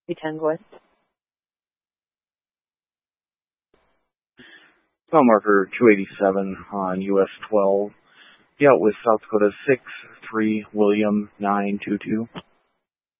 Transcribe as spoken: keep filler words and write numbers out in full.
ten West. Mile marker two eighty-seven on U S twelve. Be out with South Dakota six three William nine two two.